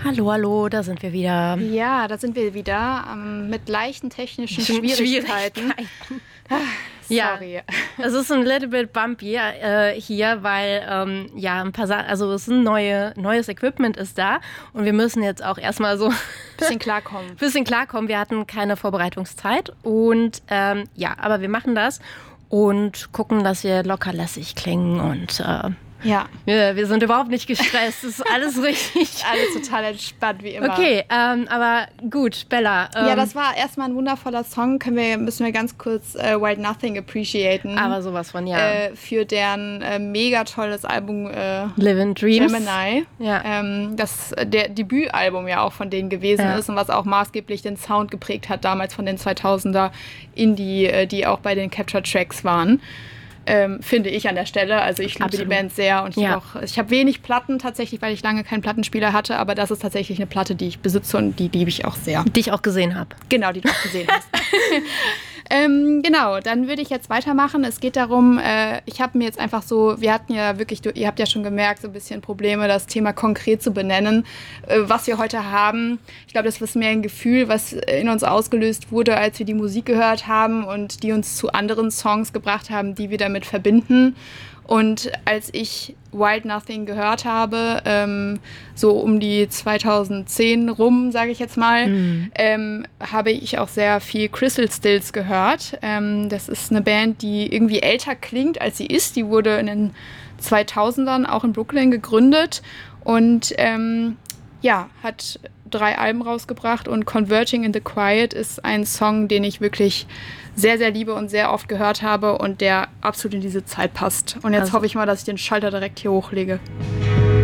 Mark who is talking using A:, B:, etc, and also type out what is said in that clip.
A: Hallo, hallo, da sind wir wieder.
B: Ja, da sind wir wieder mit leichten technischen Schwierigkeiten. Sorry.
A: Ja, es ist ein little bit bumpy hier, weil ein paar also es ist neues Equipment ist da und wir müssen jetzt auch erstmal so
B: Bisschen klarkommen.
A: Wir hatten keine Vorbereitungszeit und aber wir machen das und gucken, dass wir locker lässig klingen und wir sind überhaupt nicht gestresst. Es ist alles richtig.
B: Alles total entspannt, wie immer.
A: Okay, aber gut, Bella.
B: Ja, das war erstmal ein wundervoller Song. Müssen wir ganz kurz Wild Nothing appreciaten.
A: Aber sowas von, ja.
B: Für deren mega tolles Album
A: Living Dreams.
B: Gemini.
A: Ja.
B: Das der Debütalbum ja auch von denen gewesen ist und was auch maßgeblich den Sound geprägt hat, damals von den 2000er Indie, die auch bei den Capture Tracks waren. Finde ich an der Stelle. Also ich liebe die Band sehr und ich habe wenig Platten tatsächlich, weil ich lange keinen Plattenspieler hatte, aber das ist tatsächlich eine Platte, die ich besitze und die liebe ich auch sehr.
A: Die ich auch gesehen habe.
B: Genau, die du auch gesehen hast. Genau, dann würde ich jetzt weitermachen. Es geht darum, ich habe mir jetzt einfach so, wir hatten ja wirklich, ihr habt ja schon gemerkt, so ein bisschen Probleme, das Thema konkret zu benennen, was wir heute haben. Ich glaube, das ist mehr ein Gefühl, was in uns ausgelöst wurde, als wir die Musik gehört haben und die uns zu anderen Songs gebracht haben, die wir damit verbinden. Und als ich Wild Nothing gehört habe, so um die 2010 rum, sage ich jetzt mal, habe ich auch sehr viel Crystal Stills gehört. Das ist eine Band, die irgendwie älter klingt, als sie ist. Die wurde in den 2000ern auch in Brooklyn gegründet und hat 3 Alben rausgebracht und Converging in the Quiet ist ein Song, den ich wirklich sehr, sehr liebe und sehr oft gehört habe und der absolut in diese Zeit passt. Und jetzt hoffe ich mal, dass ich den Schalter direkt hier hochlege.